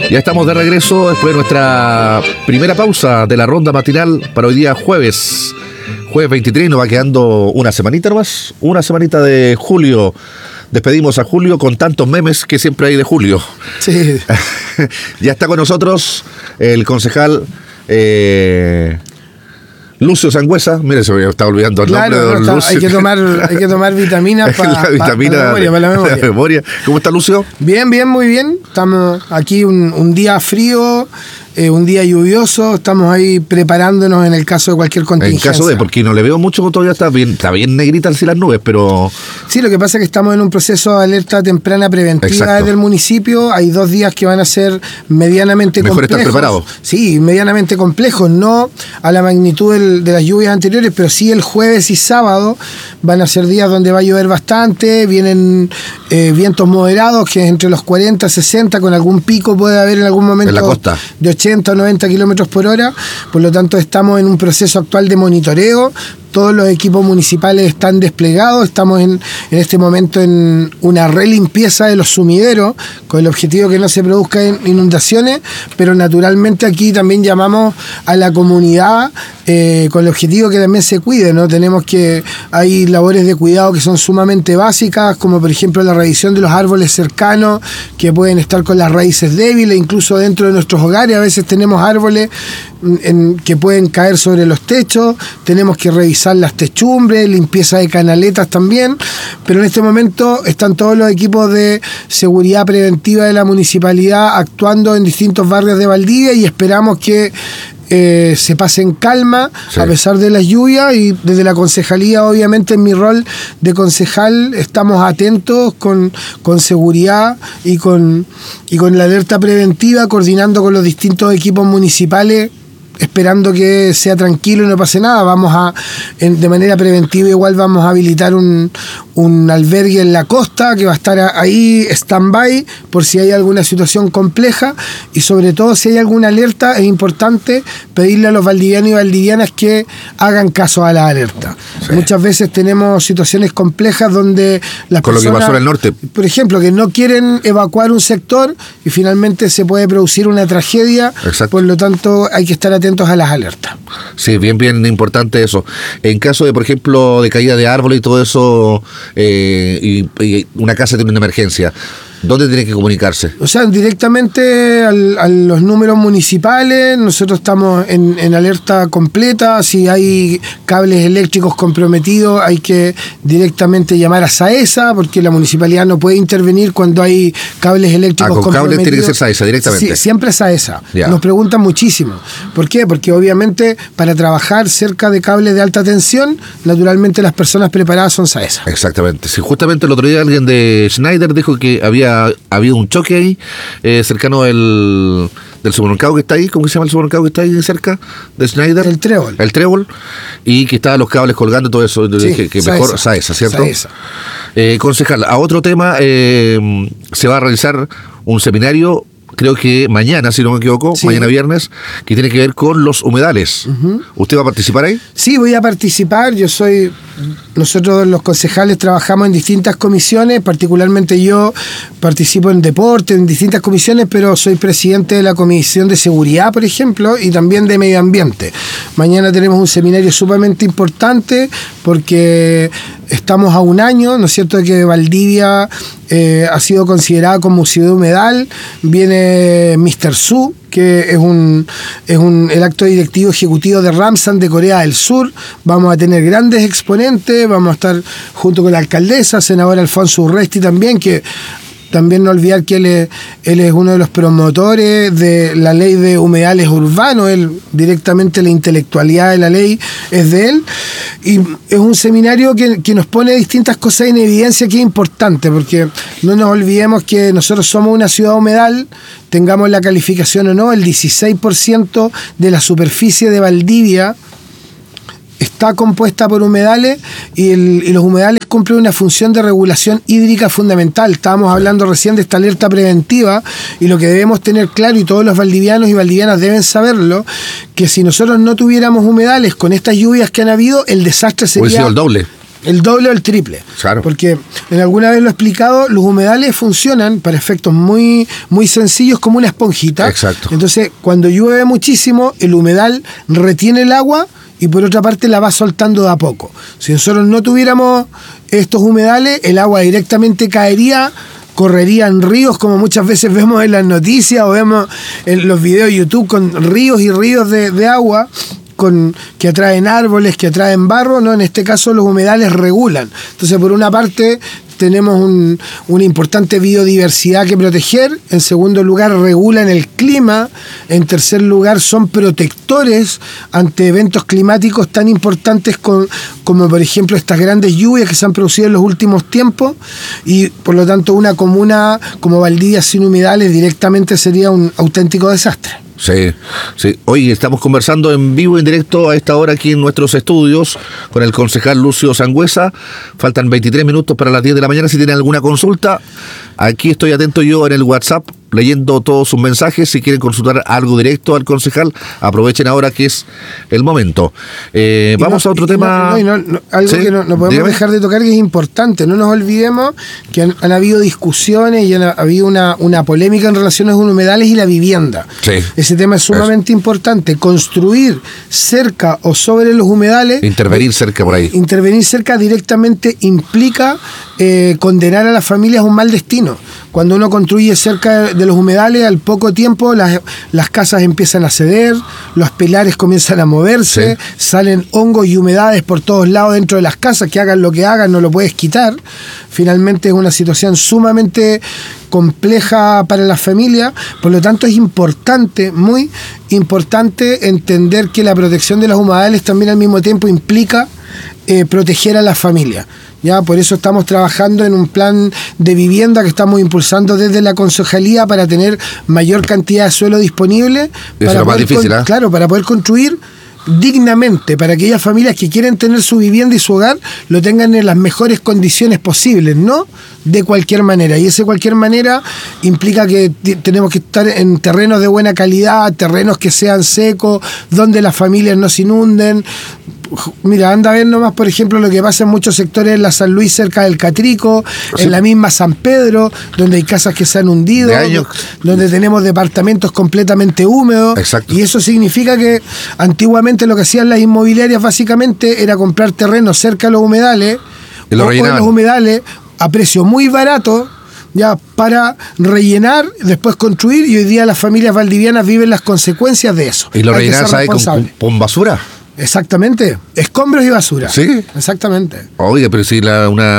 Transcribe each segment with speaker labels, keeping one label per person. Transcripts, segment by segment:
Speaker 1: Ya estamos de regreso después de nuestra primera pausa de la ronda matinal para hoy día jueves 23. Nos va quedando una semanita nomás, una semanita de julio. Despedimos a julio con tantos memes que siempre hay de julio.
Speaker 2: Sí.
Speaker 1: Ya está con nosotros el concejal Lucio Sangüesa. Mire, se me estaba olvidando el nombre de Lucio.
Speaker 2: Hay que tomar vitaminas para
Speaker 1: la memoria. ¿Cómo está, Lucio?
Speaker 2: Bien, muy bien. Estamos aquí un día frío, un día lluvioso. Estamos ahí preparándonos en el caso de cualquier contingencia.
Speaker 1: En caso de, porque no le veo mucho, todavía está bien negrita así las nubes, pero...
Speaker 2: Sí, lo que pasa es que estamos en un proceso de alerta temprana preventiva desde el municipio. Hay 2 días que van a ser medianamente complejos.
Speaker 1: Mejor estar preparados.
Speaker 2: Sí, medianamente complejos, no a la magnitud de las lluvias anteriores, pero sí el jueves y sábado van a ser días donde va a llover bastante. Vienen vientos moderados, que es entre los 40 y 60, con algún pico puede haber en algún momento
Speaker 1: en la costa
Speaker 2: de 80 o 90 kilómetros por hora. Por lo tanto, estamos en un proceso actual de monitoreo. Todos los equipos municipales están desplegados. Estamos en este momento en una relimpieza de los sumideros con el objetivo de que no se produzcan inundaciones, pero naturalmente aquí también llamamos a la comunidad con el objetivo que también se cuide, ¿no? Hay labores de cuidado que son sumamente básicas, como por ejemplo la revisión de los árboles cercanos que pueden estar con las raíces débiles, incluso dentro de nuestros hogares a veces tenemos árboles que pueden caer sobre los techos. Tenemos que revisar las techumbres, limpieza de canaletas también, pero en este momento están todos los equipos de seguridad preventiva de la municipalidad actuando en distintos barrios de Valdivia y esperamos que se pase en calma, sí, a pesar de las lluvias. Y desde la concejalía, obviamente en mi rol de concejal, estamos atentos con seguridad y con la alerta preventiva, coordinando con los distintos equipos municipales, esperando que sea tranquilo y no pase nada. De manera preventiva igual vamos a habilitar un albergue en la costa que va a estar ahí stand-by por si hay alguna situación compleja, y sobre todo si hay alguna alerta es importante pedirle a los valdivianos y valdivianas que hagan caso a la alerta. Sí. Muchas veces tenemos situaciones complejas donde las
Speaker 1: con
Speaker 2: personas,
Speaker 1: lo que pasó en el norte,
Speaker 2: por ejemplo, que no quieren evacuar un sector y finalmente se puede producir una tragedia. Exacto. Por lo tanto hay que estar atentos a las alertas.
Speaker 1: Sí, bien importante eso. En caso de, por ejemplo, de caída de árboles y todo eso, y una casa tiene una emergencia, ¿dónde tiene que comunicarse?
Speaker 2: O sea, directamente a los números municipales. Nosotros estamos en alerta completa. Si hay cables eléctricos comprometidos, hay que directamente llamar a SAESA, porque la municipalidad no puede intervenir cuando hay cables eléctricos
Speaker 1: con
Speaker 2: comprometidos.
Speaker 1: Cables tiene que ser SAESA directamente.
Speaker 2: Sí, siempre SAESA.
Speaker 1: Ya.
Speaker 2: Nos preguntan muchísimo. ¿Por qué? Porque obviamente para trabajar cerca de cables de alta tensión, naturalmente las personas preparadas son SAESA.
Speaker 1: Exactamente. Sí, justamente el otro día alguien de Schneider dijo que había habido un choque ahí, cercano del supermercado que está ahí. ¿Cómo se llama el supermercado que está ahí cerca de Schneider?
Speaker 2: El Trébol.
Speaker 1: Y que estaban los cables colgando y todo eso. Sí, dije que mejor SAESA, ¿cierto?
Speaker 2: SAESA.
Speaker 1: Concejal, a otro tema, se va a realizar un seminario, creo que mañana, si no me equivoco, sí, mañana viernes, que tiene que ver con los humedales. Uh-huh. ¿Usted va a participar ahí?
Speaker 2: Sí, voy a participar. Nosotros los concejales trabajamos en distintas comisiones, particularmente yo participo en deporte, en distintas comisiones, pero soy presidente de la Comisión de Seguridad, por ejemplo, y también de Medio Ambiente. Mañana tenemos un seminario sumamente importante porque estamos a un año, ¿no es cierto?, de que Valdivia ha sido considerada como ciudad humedal. Viene Mr. Su, que es el acto directivo ejecutivo de Ramsan de Corea del Sur. Vamos a tener grandes exponentes, vamos a estar junto con la alcaldesa, senador Alfonso Urresti también, que también no olvidar que él es uno de los promotores de la ley de humedales urbanos. Él directamente, la intelectualidad de la ley es de él, y es un seminario que nos pone distintas cosas en evidencia, que es importante, porque no nos olvidemos que nosotros somos una ciudad humedal, tengamos la calificación o no. El 16% de la superficie de Valdivia está compuesta por humedales, y los humedales cumplen una función de regulación hídrica fundamental. Estábamos hablando recién de esta alerta preventiva, y lo que debemos tener claro, y todos los valdivianos y valdivianas deben saberlo, que si nosotros no tuviéramos humedales con estas lluvias que han habido, el desastre sería
Speaker 1: hubiera sido el doble.
Speaker 2: el doble o el triple.
Speaker 1: Claro.
Speaker 2: Porque en alguna vez lo he explicado, los humedales funcionan para efectos muy, muy sencillos como una esponjita.
Speaker 1: Exacto.
Speaker 2: Entonces, cuando llueve muchísimo, el humedal retiene el agua y por otra parte la va soltando de a poco. Si nosotros no tuviéramos estos humedales, el agua directamente caería, correría en ríos, como muchas veces vemos en las noticias o vemos en los videos de YouTube con ríos y ríos de agua que atraen árboles, que atraen barro, ¿no? En este caso los humedales regulan. Entonces, por una parte, tenemos una importante biodiversidad que proteger. En segundo lugar, regulan el clima. En tercer lugar, son protectores ante eventos climáticos tan importantes como por ejemplo, estas grandes lluvias que se han producido en los últimos tiempos. Y, por lo tanto, una comuna como Valdivia sin humedales directamente sería un auténtico desastre.
Speaker 1: Sí, sí. Hoy estamos conversando en vivo, en directo a esta hora aquí en nuestros estudios con el concejal Lucio Sangüesa. Faltan 23 minutos para las 10 de la mañana. Si tienen alguna consulta, aquí estoy atento yo en el WhatsApp, leyendo todos sus mensajes. Si quieren consultar algo directo al concejal, aprovechen ahora que es el momento. Vamos a otro tema.
Speaker 2: Algo
Speaker 1: ¿Sí?
Speaker 2: que no podemos dejar de tocar, que es importante. No nos olvidemos que han habido discusiones y ha habido una polémica en relación a los humedales y la vivienda.
Speaker 1: Sí.
Speaker 2: Ese tema es sumamente importante. Construir cerca o sobre los humedales.
Speaker 1: Intervenir cerca por ahí.
Speaker 2: Intervenir cerca directamente implica condenar a las familias a un mal destino. Cuando uno construye cerca de los humedales, al poco tiempo las casas empiezan a ceder, los pilares comienzan a moverse, sí, salen hongos y humedades por todos lados dentro de las casas, que hagan lo que hagan, no lo puedes quitar. Finalmente es una situación sumamente compleja para las familias, por lo tanto es importante, muy importante, entender que la protección de los humedales también al mismo tiempo implica proteger a las familias. Ya, por eso estamos trabajando en un plan de vivienda que estamos impulsando desde la concejalía para tener mayor cantidad de suelo disponible.
Speaker 1: Eso es lo más difícil, ¿eh?
Speaker 2: Claro, para poder construir dignamente, para que aquellas familias que quieren tener su vivienda y su hogar lo tengan en las mejores condiciones posibles, no de cualquier manera. Y ese cualquier manera implica que tenemos que estar en terrenos de buena calidad, terrenos que sean secos, donde las familias no se inunden. Mira, anda a ver nomás, por ejemplo, lo que pasa en muchos sectores en la San Luis, cerca del Catrico, sí, en la misma San Pedro, donde hay casas que se han hundido, donde tenemos departamentos completamente húmedos.
Speaker 1: Exacto.
Speaker 2: Y eso significa que antiguamente lo que hacían las inmobiliarias básicamente era comprar terrenos cerca de los humedales,
Speaker 1: y lo rellenaban.
Speaker 2: los humedales a precio muy barato, ya, para rellenar, después construir, y hoy día las familias valdivianas viven las consecuencias de eso.
Speaker 1: Y lo rellenaban, ¿sabes? Con basura.
Speaker 2: Exactamente, escombros y basura.
Speaker 1: Sí.
Speaker 2: Exactamente.
Speaker 1: Oiga, pero si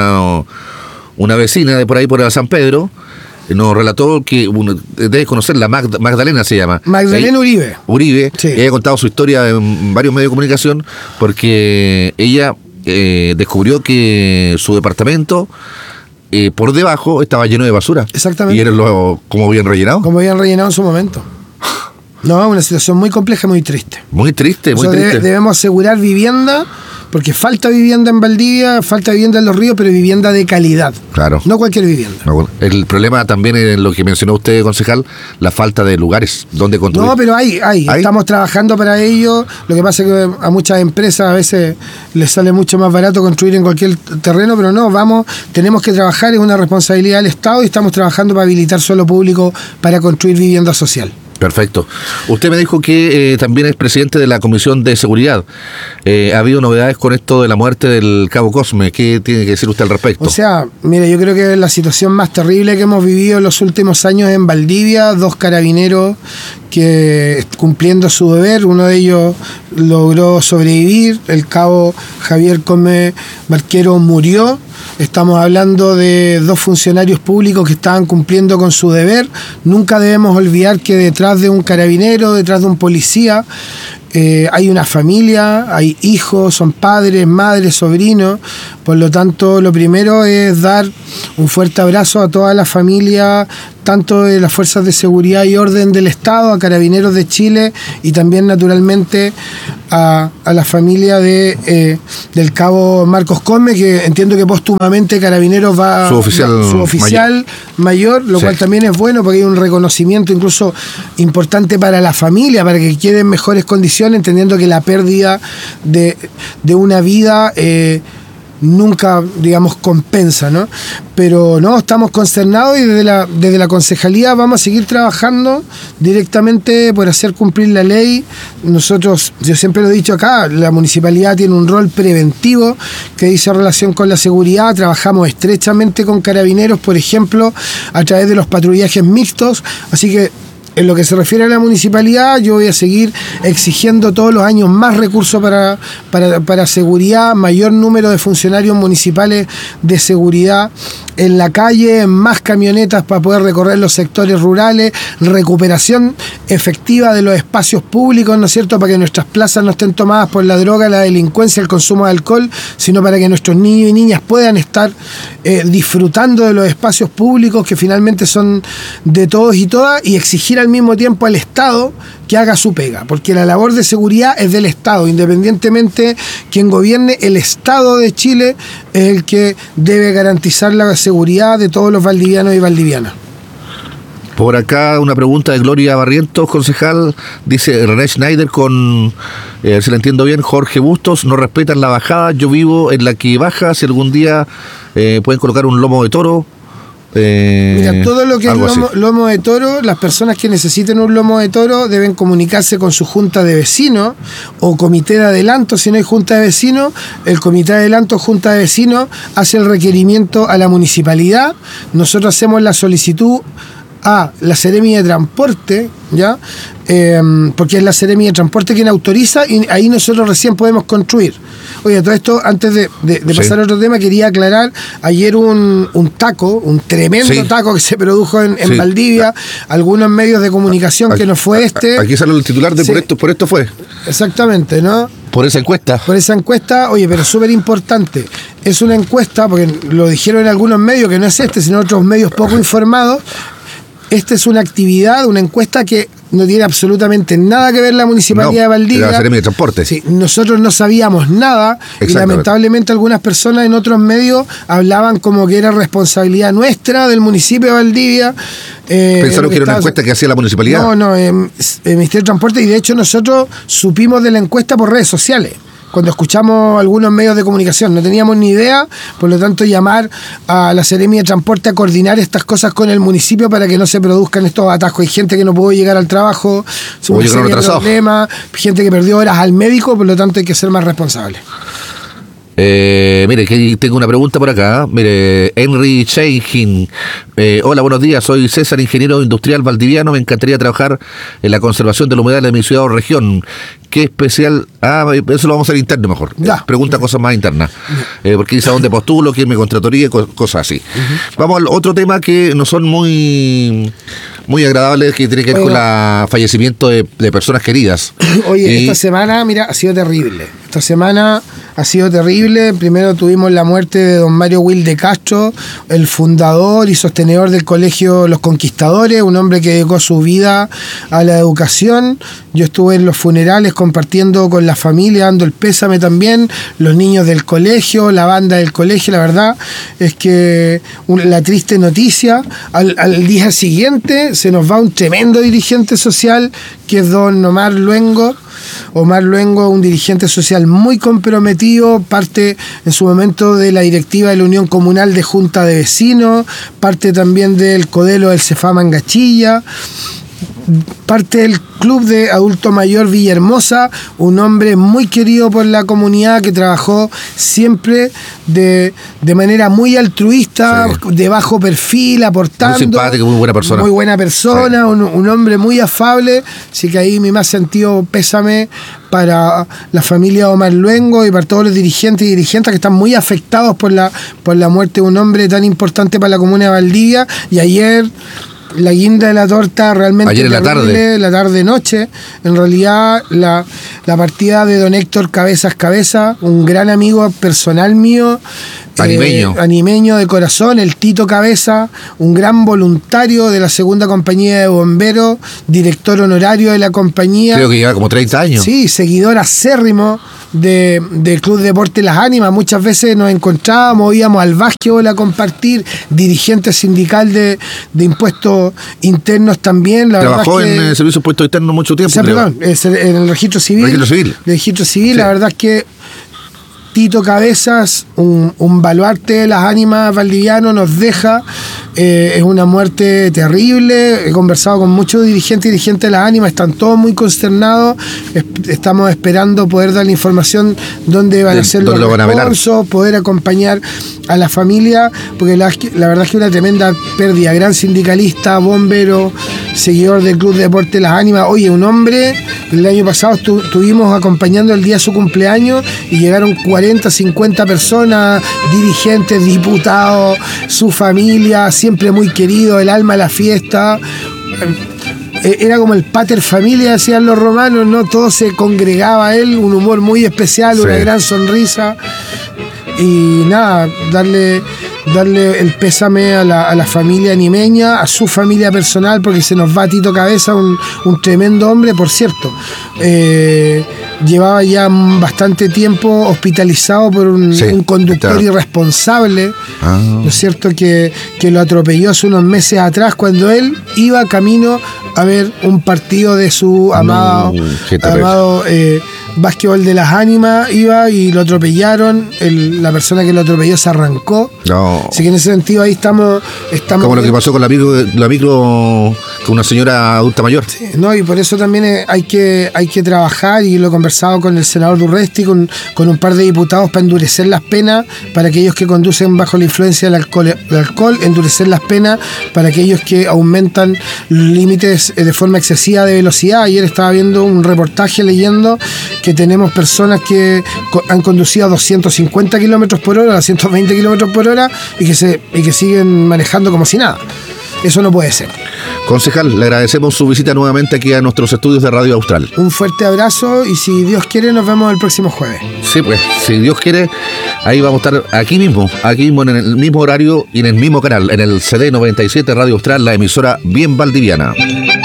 Speaker 1: una vecina de por ahí, por San Pedro, nos relató que, debes conocerla, Magdalena se llama.
Speaker 2: Magdalena Uribe.
Speaker 1: Sí. Ella ha contado su historia en varios medios de comunicación porque ella descubrió que su departamento por debajo estaba lleno de basura.
Speaker 2: Exactamente.
Speaker 1: ¿Y era como habían rellenado?
Speaker 2: Como habían rellenado en su momento. No, una situación muy compleja, muy triste.
Speaker 1: Muy triste, muy triste.
Speaker 2: Debemos asegurar vivienda, porque falta vivienda en Valdivia, falta vivienda en los ríos, pero vivienda de calidad.
Speaker 1: Claro.
Speaker 2: No cualquier vivienda.
Speaker 1: No, el problema también es lo que mencionó usted, concejal, la falta de lugares donde construir.
Speaker 2: No, pero hay. Estamos trabajando para ello. Lo que pasa es que a muchas empresas a veces les sale mucho más barato construir en cualquier terreno, pero no, tenemos que trabajar, es una responsabilidad del Estado y estamos trabajando para habilitar suelo público para construir vivienda social.
Speaker 1: Perfecto. Usted me dijo que también es presidente de la Comisión de Seguridad. ¿Ha habido novedades con esto de la muerte del cabo Cosme? ¿Qué tiene que decir usted al respecto?
Speaker 2: O sea, mire, yo creo que es la situación más terrible que hemos vivido en los últimos años en Valdivia. 2 carabineros que, cumpliendo su deber, uno de ellos logró sobrevivir. El cabo Javier Cosme Barquero murió. Estamos hablando de 2 funcionarios públicos que estaban cumpliendo con su deber. Nunca debemos olvidar que detrás de un carabinero, detrás de un policía, hay una familia, hay hijos, son padres, madres, sobrinos. Por lo tanto, lo primero es dar un fuerte abrazo a toda la familia, tanto de las fuerzas de seguridad y orden del Estado, a Carabineros de Chile y también naturalmente a la familia del cabo Marcos Cosme, que entiendo que póstumamente Carabineros va
Speaker 1: su oficial
Speaker 2: mayor, lo cual también es bueno porque hay un reconocimiento incluso importante para la familia, para que quede en mejores condiciones, entendiendo que la pérdida de una vida nunca, digamos, compensa, ¿no? Pero no, estamos consternados y desde la concejalía vamos a seguir trabajando directamente por hacer cumplir la ley. Nosotros, yo siempre lo he dicho acá, la municipalidad tiene un rol preventivo que dice relación con la seguridad. Trabajamos estrechamente con carabineros, por ejemplo, a través de los patrullajes mixtos, así que en lo que se refiere a la municipalidad, yo voy a seguir exigiendo todos los años más recursos para seguridad, mayor número de funcionarios municipales de seguridad en la calle, más camionetas para poder recorrer los sectores rurales, recuperación efectiva de los espacios públicos, ¿no es cierto?, para que nuestras plazas no estén tomadas por la droga, la delincuencia, el consumo de alcohol, sino para que nuestros niños y niñas puedan estar disfrutando de los espacios públicos que finalmente son de todos y todas, y exigir al mismo tiempo al Estado que haga su pega, porque la labor de seguridad es del Estado, independientemente quien gobierne, el Estado de Chile es el que debe garantizar la seguridad de todos los valdivianos y valdivianas.
Speaker 1: Por acá una pregunta de Gloria Barrientos, concejal, dice René Schneider con, si la entiendo bien, Jorge Bustos, no respetan la bajada, yo vivo en la que baja, si algún día pueden colocar un lomo de toro.
Speaker 2: Mira, todo lo que es lomo de toro, las personas que necesiten un lomo de toro deben comunicarse con su junta de vecinos o comité de adelanto. Si no hay junta de vecinos, el comité de adelanto o junta de vecinos hace el requerimiento a la municipalidad. Nosotros hacemos la solicitud a la Seremi de Transporte, ¿ya? Porque es la Seremi de Transporte quien autoriza y ahí nosotros recién podemos construir. Oye, todo esto, antes de pasar a otro tema, quería aclarar, ayer un tremendo taco que se produjo en Valdivia, algunos medios de comunicación que no fue
Speaker 1: Aquí sale el titular de por esto fue.
Speaker 2: Exactamente, ¿no?
Speaker 1: Por esa encuesta.
Speaker 2: Por esa encuesta, oye, pero súper importante. Es una encuesta, porque lo dijeron en algunos medios, que no es sino otros medios poco informados. Esta es una actividad, una encuesta que no tiene absolutamente nada que ver la Municipalidad de Valdivia.
Speaker 1: La Seremi de Transporte.
Speaker 2: Sí, nosotros no sabíamos nada y lamentablemente algunas personas en otros medios hablaban como que era responsabilidad nuestra del municipio de Valdivia.
Speaker 1: ¿Pensaron que era una encuesta que hacía la Municipalidad?
Speaker 2: No, el Ministerio de Transporte, y de hecho nosotros supimos de la encuesta por redes sociales. Cuando escuchamos algunos medios de comunicación, no teníamos ni idea, por lo tanto llamar a la Seremi de Transporte a coordinar estas cosas con el municipio para que no se produzcan estos atascos. Hay gente que no pudo llegar al trabajo,
Speaker 1: hubo
Speaker 2: problemas, gente que perdió horas al médico, por lo tanto hay que ser más responsable.
Speaker 1: Mire, que tengo una pregunta por acá. Mire, Henry Cheinjin. Hola, buenos días. Soy César, ingeniero industrial valdiviano. Me encantaría trabajar en la conservación de la humedad de mi ciudad o región. ¿Qué especial? Eso lo vamos a hacer interno mejor. Pregunta cosas más internas. Porque dice a dónde postulo, quién me contrataría, cosas así. Vamos al otro tema que no son muy agradables, que tiene que ver con el fallecimiento de personas queridas.
Speaker 2: Oye, esta semana, mira, ha sido terrible. Esta semana ha sido terrible. Primero tuvimos la muerte de don Mario Will de Castro, el fundador y sostenedor del colegio Los Conquistadores, un hombre que dedicó su vida a la educación. Yo estuve en los funerales compartiendo con la familia, dando el pésame también, los niños del colegio, la banda del colegio. La verdad es que la triste noticia, al día siguiente se nos va un tremendo dirigente social, que es don Omar Luengo. Omar Luengo, un dirigente social muy comprometido, parte en su momento de la directiva de la Unión Comunal de Junta de Vecinos, parte también del Codelo del Cefama en Gachilla, parte del Club de Adulto Mayor Villahermosa, un hombre muy querido por la comunidad que trabajó siempre de manera muy altruista, de bajo perfil, aportando.
Speaker 1: Muy simpático, muy buena persona.
Speaker 2: Muy buena persona, un hombre muy afable, así que ahí mi más sentido pésame para la familia Omar Luengo y para todos los dirigentes y dirigentes que están muy afectados por la muerte de un hombre tan importante para la comuna de Valdivia. Y ayer la guinda de la torta realmente
Speaker 1: ayer en
Speaker 2: la tarde-noche, en realidad la partida de don Héctor Cabezas Cabeza, un gran amigo personal mío, animeño de corazón, el Tito Cabeza, un gran voluntario de la segunda compañía de bomberos, director honorario de la compañía.
Speaker 1: Creo que lleva como 30 años.
Speaker 2: Sí, seguidor acérrimo del Club Deporte Las Ánimas. Muchas veces nos encontrábamos, íbamos al básquetbol a compartir, dirigente sindical de impuestos internos también.
Speaker 1: Trabajó en el Servicio de Impuestos Internos mucho tiempo.
Speaker 2: En el registro civil. La verdad es que Tito Cabezas, un baluarte de las ánimas valdiviano, nos deja. Es una muerte terrible. He conversado con muchos dirigentes de las ánimas, están todos muy consternados. Estamos esperando poder dar la información dónde van a ser los responsos, poder acompañar a la familia, porque la verdad es que es una tremenda pérdida. Gran sindicalista, bombero, seguidor del Club de Deporte Las Ánimas. Oye, un hombre, el año pasado estuvimos acompañando el día de su cumpleaños y llegaron 40, 50 personas, dirigentes, diputados, su familia, siempre muy querido, el alma de la fiesta. Era como el pater familia, decían los romanos, ¿no? Todo se congregaba a él, un humor muy especial, sí. Una gran sonrisa. Y nada, darle el pésame a la familia animeña, a su familia personal, porque se nos va Tito Cabeza, un tremendo hombre, por cierto. Llevaba ya bastante tiempo hospitalizado por un conductor irresponsable, ¿no es cierto? Que lo atropelló hace unos meses atrás cuando él iba camino a ver un partido de su amado básquetbol de las ánimas, iba y lo atropellaron. La persona que lo atropelló se arrancó. No. Así que en ese sentido ahí estamos
Speaker 1: como lo que pasó con la micro con una señora adulta mayor.
Speaker 2: Sí, no, y por eso también hay que trabajar, y lo he conversado con el senador Durresti, con un par de diputados, para endurecer las penas para aquellos que conducen bajo la influencia del alcohol, endurecer las penas para aquellos que aumentan límites de forma excesiva de velocidad. Ayer estaba viendo un reportaje, leyendo que tenemos personas que han conducido a 250 kilómetros por hora, a 120 kilómetros por hora, y que siguen manejando como si nada. Eso no puede ser.
Speaker 1: Concejal, le agradecemos su visita nuevamente aquí a nuestros estudios de Radio Austral.
Speaker 2: Un fuerte abrazo, y si Dios quiere nos vemos el próximo jueves.
Speaker 1: Sí, pues, si Dios quiere, ahí vamos a estar aquí mismo en el mismo horario y en el mismo canal, en el CD 97 Radio Austral, la emisora bien valdiviana.